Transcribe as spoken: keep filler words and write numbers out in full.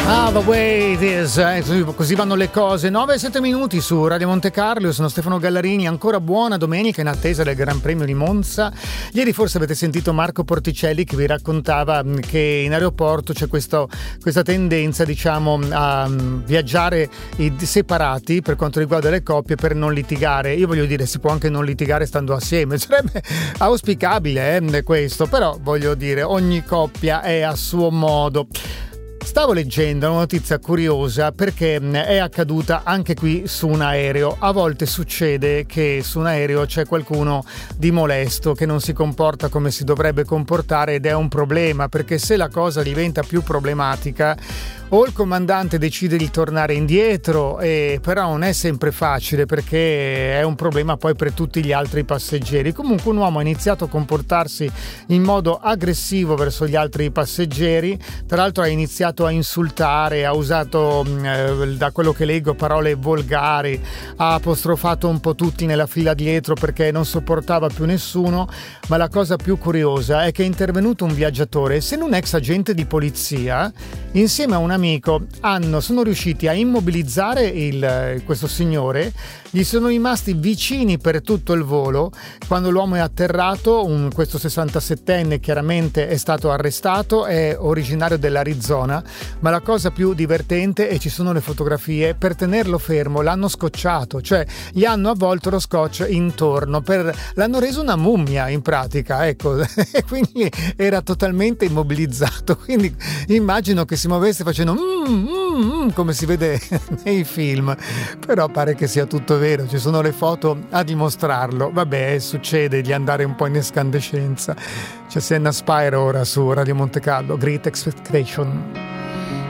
Ah, the way it is, eh, così vanno le cose. nove e sette minuti su Radio Monte Carlo. Io sono Stefano Gallarini. Ancora buona domenica in attesa del Gran Premio di Monza. Ieri forse avete sentito Marco Porticelli che vi raccontava che in aeroporto c'è questo, questa tendenza, diciamo, a viaggiare separati per quanto riguarda le coppie per non litigare. Io voglio dire, si può anche non litigare stando assieme, sarebbe auspicabile eh, questo, però voglio dire, ogni coppia è a suo modo. Stavo leggendo una notizia curiosa perché è accaduta anche qui su un aereo. A volte succede che su un aereo c'è qualcuno di molesto che non si comporta come si dovrebbe comportare ed è un problema, perché se la cosa diventa più problematica o il comandante decide di tornare indietro, e però non è sempre facile perché è un problema poi per tutti gli altri passeggeri. Comunque un uomo ha iniziato a comportarsi in modo aggressivo verso gli altri passeggeri, tra l'altro ha iniziato a insultare, ha usato eh, da quello che leggo parole volgari, ha apostrofato un po' tutti nella fila dietro perché non sopportava più nessuno. Ma la cosa più curiosa è che è intervenuto un viaggiatore, essendo un ex agente di polizia, insieme a un amico hanno, sono riusciti a immobilizzare il, questo signore. Gli sono rimasti vicini per tutto il volo. Quando l'uomo è atterrato, un, questo sessantasettenne chiaramente è stato arrestato, è originario dell'Arizona, ma la cosa più divertente, e ci sono le fotografie, per tenerlo fermo l'hanno scotchato, cioè gli hanno avvolto lo scotch intorno, per, l'hanno reso una mummia in pratica, ecco, e quindi era totalmente immobilizzato, quindi immagino che si muovesse facendo mm, mm, mm, come si vede nei film, però pare che sia tutto vero, ci sono le foto a dimostrarlo. Vabbè, succede di andare un po' in escandescenza. C'è Senna Spire ora su Radio Monte Carlo, Great Expectation.